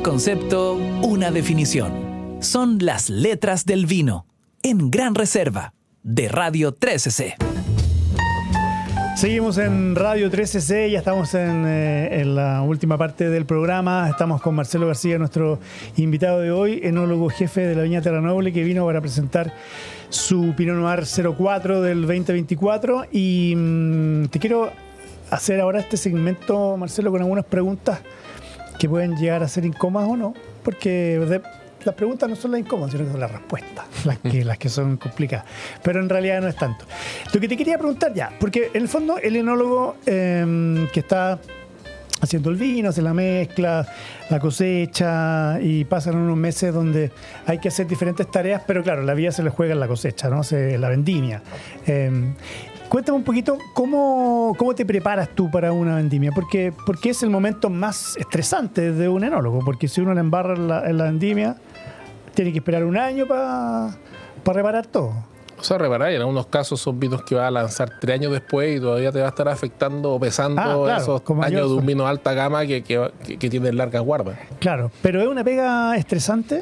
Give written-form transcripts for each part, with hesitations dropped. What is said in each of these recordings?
concepto, una definición. Son las letras del vino, en Gran Reserva, de Radio 13C. Seguimos en Radio 13C, ya estamos en la última parte del programa. Estamos con Marcelo García, nuestro invitado de hoy, enólogo jefe de la Viña Terranoble, que vino para presentar su Pinot Noir 04 del 2024. Y te quiero hacer ahora este segmento, Marcelo, con algunas preguntas que pueden llegar a ser incómodas o no, porque las preguntas no son las incómodas, sino que son las respuestas, las que son complicadas. Pero en realidad no es tanto. Lo que te quería preguntar ya, porque en el fondo el enólogo que está haciendo el vino, hace la mezcla, la cosecha, y pasan unos meses donde hay que hacer diferentes tareas, pero claro, la vida se le juega en la cosecha, ¿no? La vendimia. Cuéntame un poquito cómo te preparas tú para una vendimia, porque es el momento más estresante de un enólogo, porque si uno la embarra en la vendimia, tiene que esperar un año para reparar todo. O sea, reparar, y en algunos casos son vinos que vas a lanzar 3 años después y todavía te va a estar afectando o pesando claro, esos años de un vino de alta gama que tiene largas guardas. Claro, pero ¿es una pega estresante?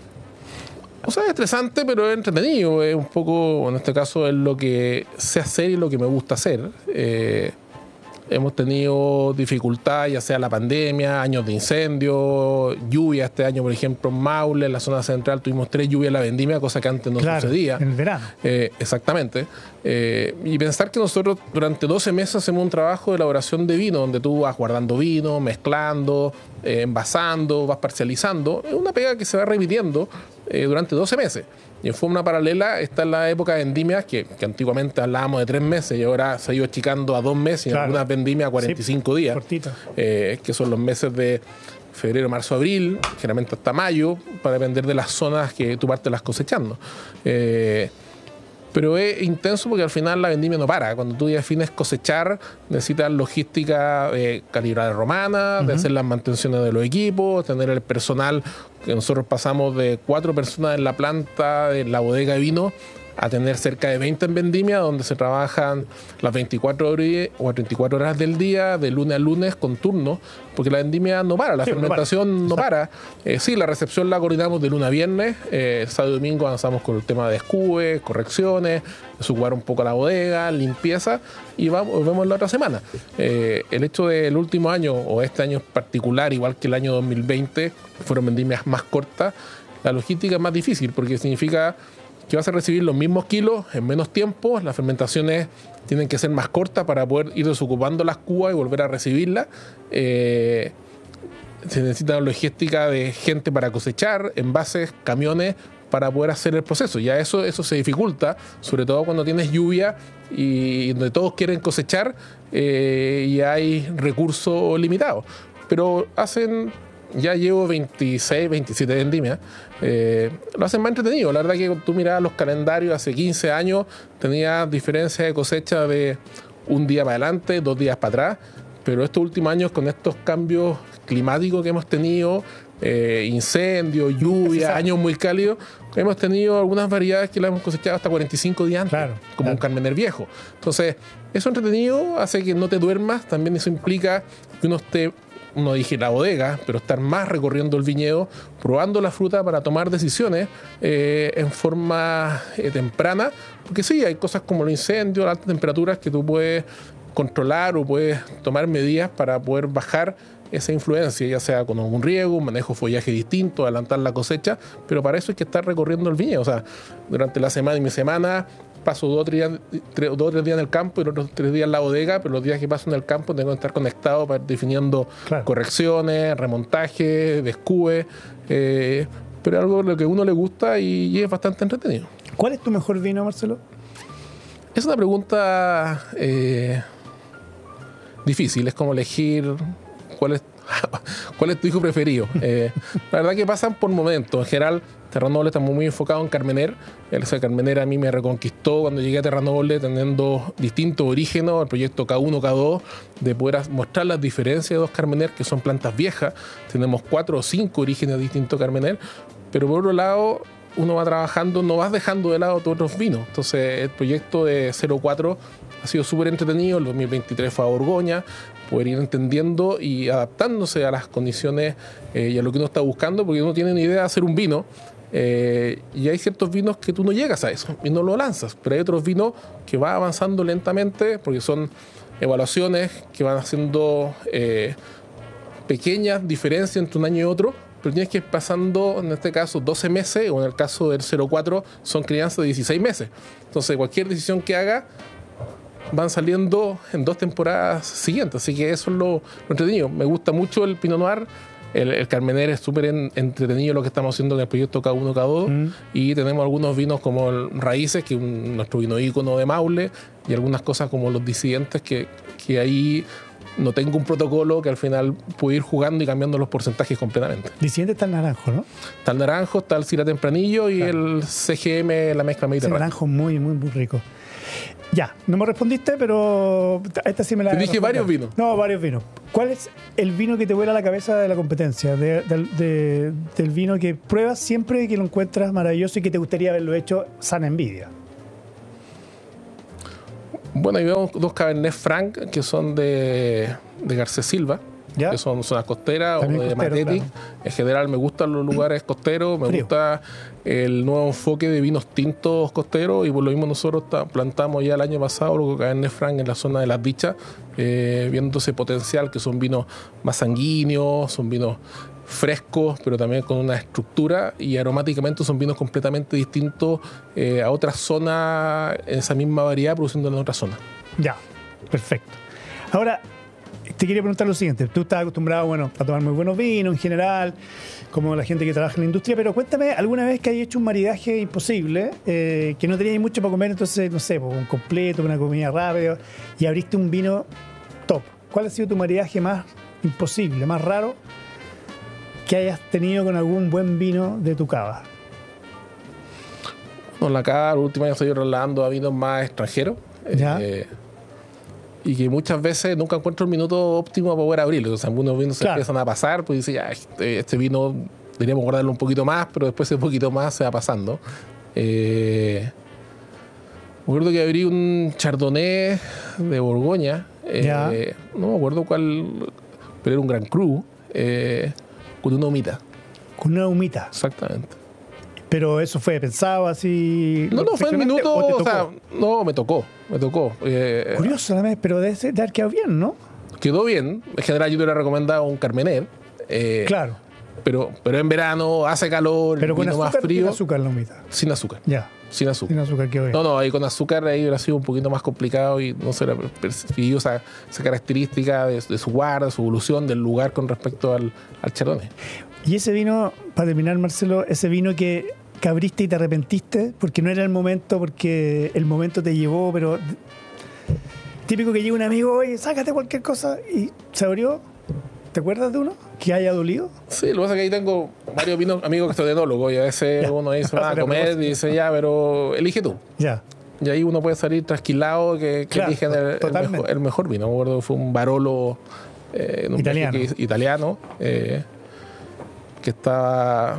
O sea, es estresante, pero es entretenido. Es un poco, en este caso, es lo que sé hacer y lo que me gusta hacer. Hemos tenido dificultad, ya sea la pandemia, años de incendio, lluvia. Este año, por ejemplo, en Maule, en la zona central, tuvimos 3 lluvias en la vendimia, cosa que antes no sucedía. En el verano. Exactamente. Y pensar que nosotros durante 12 meses hacemos un trabajo de elaboración de vino, donde tú vas guardando vino, mezclando, envasando, vas parcializando. Es una pega que se va repitiendo durante 12 meses. Y en forma paralela está la época de vendimias, que antiguamente hablábamos de 3 meses y ahora se ha ido achicando a 2 meses y en algunas vendimias a 45 días. Cortito. Que son los meses de febrero, marzo, abril, generalmente hasta mayo, para depender de las zonas que tú partes las cosechando. Pero es intenso porque al final la vendimia no para. Cuando tú ya defines cosechar, necesitas logística de calibrar romana, de hacer las mantenciones de los equipos, tener el personal, que nosotros pasamos de 4 personas en la planta, en la bodega de vino, a tener cerca de 20 en vendimia, donde se trabajan las 24 horas del día, de lunes a lunes, con turno, porque la vendimia no para, la fermentación no para. Sí, la recepción la coordinamos de lunes a viernes, sábado y domingo avanzamos con el tema de escubes, correcciones, subar un poco la bodega, limpieza, y vemos la otra semana. El hecho del último año, o este año en particular, igual que el año 2020, fueron vendimias más cortas, la logística es más difícil, porque significa que vas a recibir los mismos kilos en menos tiempo. Las fermentaciones tienen que ser más cortas para poder ir desocupando las cubas y volver a recibirlas. Se necesita logística de gente para cosechar, envases, camiones, para poder hacer el proceso. Ya eso se dificulta, sobre todo cuando tienes lluvia y donde todos quieren cosechar y hay recursos limitados. Pero ya llevo 26, 27 vendimias. Lo hacen más entretenido. La verdad que tú mirabas los calendarios hace 15 años, tenías diferencias de cosecha de un día para adelante, 2 días para atrás, pero estos últimos años, con estos cambios climáticos que hemos tenido, incendios, lluvia, años muy cálidos, hemos tenido algunas variedades que las hemos cosechado hasta 45 días antes, como un Carmener viejo. Entonces, eso entretenido hace que no te duermas. También eso implica que uno dije la bodega, pero estar más recorriendo el viñedo, probando la fruta para tomar decisiones en forma temprana, porque sí, hay cosas como los incendios, las altas temperaturas que tú puedes controlar o puedes tomar medidas para poder bajar esa influencia, ya sea con algún riego, un manejo de follaje distinto, adelantar la cosecha, pero para eso hay que estar recorriendo el viñedo. O sea, durante la semana y mi semana paso 2 o 3 días en el campo y los otros 3 días en la bodega, pero los días que paso en el campo tengo que estar conectado para ir definiendo correcciones, remontaje, descube, pero es algo lo que a uno le gusta y es bastante entretenido. ¿Cuál es tu mejor vino, Marcelo? Es una pregunta difícil, es como elegir cuál es tu hijo preferido. La verdad que pasan por momentos. En general, Terranoble estamos muy enfocados en Carmener. Ese Carmener a mí me reconquistó cuando llegué a Terranoble, teniendo distintos orígenes, el proyecto K1, K2, de poder mostrar las diferencias de 2 Carmener, que son plantas viejas. Tenemos 4 o 5 orígenes distintos de Carmener, pero por otro lado, uno va trabajando, no vas dejando de lado tus otros vinos. Entonces el proyecto de 04 ha sido súper entretenido. El 2023 fue a Borgoña, poder ir entendiendo y adaptándose a las condiciones y a lo que uno está buscando, porque uno tiene una idea de hacer un vino. Y hay ciertos vinos que tú no llegas a eso y no lo lanzas, pero hay otros vinos que van avanzando lentamente porque son evaluaciones que van haciendo pequeñas diferencias entre un año y otro, pero tienes que ir pasando, en este caso, 12 meses, o en el caso del 04 son crianzas de 16 meses. Entonces cualquier decisión que haga van saliendo en 2 temporadas siguientes, así que eso es lo entretenido. Me gusta mucho el Pinot Noir. El Carmener es súper entretenido lo que estamos haciendo en el proyecto K1, K2, y tenemos algunos vinos como el Raíces, que es nuestro vino ícono de Maule, y algunas cosas como los Disidentes, que ahí no tengo un protocolo, que al final puedo ir jugando y cambiando los porcentajes completamente. Disidente está el naranjo, ¿no? Está el naranjo, está el Syrah Tempranillo y el CGM, la mezcla mediterránea. El naranjo muy, muy, muy rico. Ya, no me respondiste, pero esta sí me la... Te dije varios vinos. No, varios vinos. ¿Cuál es el vino que te vuela la cabeza de la competencia? Del vino que pruebas siempre que lo encuentras maravilloso y que te gustaría haberlo hecho sana envidia. Bueno, ahí vemos 2 Cabernet Franc que son de Garcés Silva, ¿ya? Que son zonas costeras, También o de costero, Matetic. claro. En general me gustan los lugares costeros, me Frío. gusta el nuevo enfoque de vinos tintos costeros, y por lo mismo nosotros plantamos ya el año pasado lo que Cabernet Franc en la zona de Las Dichas, viendo ese potencial, que son vinos más sanguíneos, son vinos frescos, pero también con una estructura, y aromáticamente son vinos completamente distintos a otras zonas en esa misma variedad, produciendo en otra zona. Ya, perfecto. Ahora, te quería preguntar lo siguiente. Tú estás acostumbrado, bueno, a tomar muy buenos vinos en general, como la gente que trabaja en la industria, pero cuéntame alguna vez que hayas hecho un maridaje imposible, que no tenías mucho para comer, entonces, no sé, un completo, una comida rápida, y abriste un vino top. ¿Cuál ha sido tu maridaje más imposible, más raro que hayas tenido con algún buen vino de tu cava? Bueno, la cava, el último año estoy trasladando a vinos más extranjeros. ¿Ya? Y que muchas veces nunca encuentro el minuto óptimo para poder abrirlo. O sea, algunos vinos se empiezan a pasar, pues dice, ya, este vino deberíamos guardarlo un poquito más, pero después ese poquito más se va pasando. Me acuerdo que abrí un Chardonnay de Borgoña, no me acuerdo cuál, pero era un Gran Cru, con una humita. Con una humita. Exactamente. Pero eso fue pensado así... No, fue el minuto, ¿o o sea, no, me tocó. Curioso, pero debe haber quedado bien, ¿no? Quedó bien. En general yo te hubiera recomendado un Carmener. Claro. Pero en verano hace calor, pero con vino azúcar, más frío. ¿Sin azúcar la humita? Sin azúcar. Ya. Sin azúcar. Sin azúcar quedó bien. No, ahí con azúcar ahí hubiera sido un poquito más complicado y no se hubiera percibido esa característica de su guarda, su evolución del lugar con respecto al Chardonnay. Y ese vino, para terminar, Marcelo, ese vino que abriste y te arrepentiste porque no era el momento, porque el momento te llevó, pero típico que llega un amigo, oye, sácate cualquier cosa, y se abrió. ¿Te acuerdas de uno que haya dolido? Sí, lo que pasa es que ahí tengo varios vinos, amigos que son enólogos, y a veces uno dice, va a comer y dice, ya, pero elige tú. Ya. Y ahí uno puede salir trasquilado que claro, eligen el mejor vino. Me acuerdo que fue un Barolo italiano que estaba...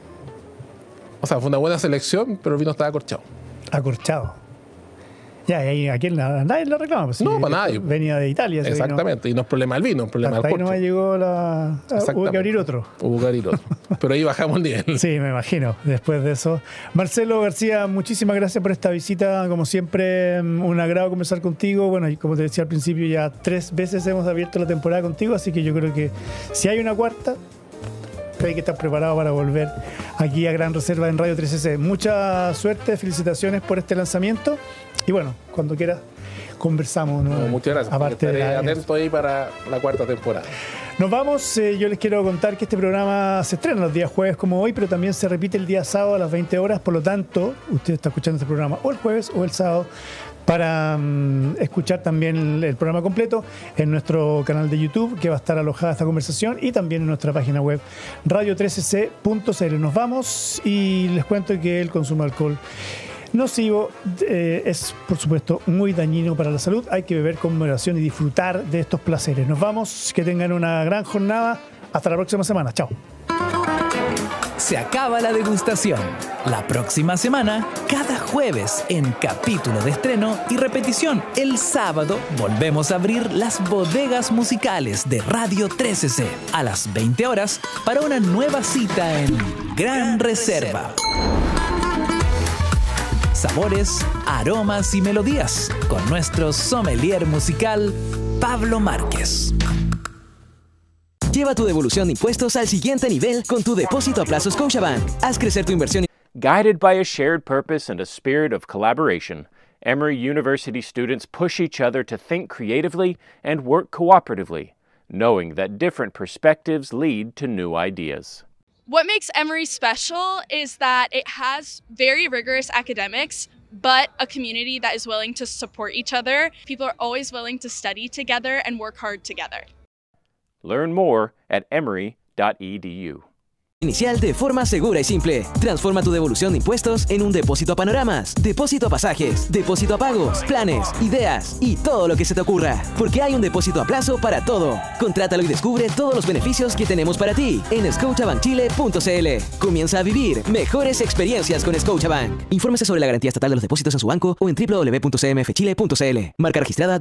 O sea, fue una buena selección, pero el vino estaba acorchado. Acorchado. Ya, y aquí nadie lo reclama. Pues, no, para nadie. Venía de Italia. Exactamente, y no es problema del vino, es problema del corcho. Ahí nomás llegó hubo que abrir otro. Hubo que abrir otro. Pero ahí bajamos el nivel. Sí, me imagino, después de eso. Marcelo García, muchísimas gracias por esta visita. Como siempre, un agrado conversar contigo. Bueno, y como te decía al principio, ya 3 veces hemos abierto la temporada contigo, así que yo creo que si hay una cuarta, hay que estar preparado para volver aquí a Gran Reserva en Radio 3S. Mucha suerte, felicitaciones por este lanzamiento y bueno, cuando quieras conversamos, ¿no? Muchas gracias. Aparte estaré atento ahí para la 4ª temporada. Nos vamos. Yo les quiero contar que este programa se estrena los días jueves como hoy, pero también se repite el día sábado a las 20 horas. Por lo tanto, usted está escuchando este programa o el jueves o el sábado para escuchar también el programa completo en nuestro canal de YouTube, que va a estar alojada esta conversación, y también en nuestra página web radio3c.cl. Nos vamos y les cuento que el consumo de alcohol nocivo es, por supuesto, muy dañino para la salud. Hay que beber con moderación y disfrutar de estos placeres. Nos vamos, que tengan una gran jornada. Hasta la próxima semana. Chao. se acaba la degustación. La próxima semana, cada jueves, en capítulo de estreno y repetición, el sábado, volvemos a abrir las bodegas musicales de Radio 13C a las 20 horas para una nueva cita en Gran Reserva. Sabores, aromas y melodías con nuestro sommelier musical, Pablo Márquez. Lleva tu devolución de impuestos al siguiente nivel con tu depósito a plazo Scotiabank. Haz crecer tu inversión. Guided by a shared purpose and a spirit of collaboration, Emory University students push each other to think creatively and work cooperatively, knowing that different perspectives lead to new ideas. What makes Emory special is that it has very rigorous academics, but a community that is willing to support each other. People are always willing to study together and work hard together. Learn more at emory.edu. Inicial de forma segura y simple. Transforma tu devolución de impuestos en un depósito a panoramas, depósito a pasajes, depósito a pagos, planes, ideas y todo lo que se te ocurra. Porque hay un depósito a plazo para todo. Contrátalo y descubre todos los beneficios que tenemos para ti en scotiabankchile.cl. Comienza a vivir mejores experiencias con Scotiabank. Infórmese sobre la garantía estatal de los depósitos en su banco o en www.cmfchile.cl. Marca registrada